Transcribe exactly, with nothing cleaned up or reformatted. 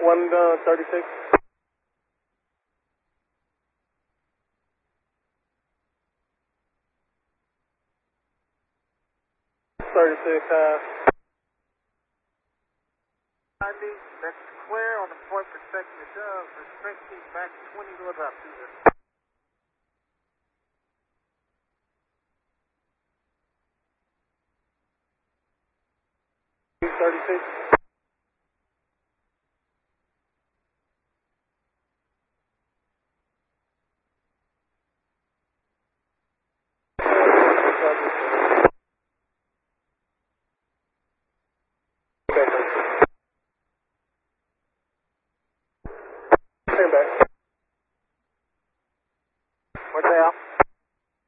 one uh, thirty-six. thirty-six, half. ninety, that's clear on the point protection it does. Restricting back twenty to about two. thirty-six.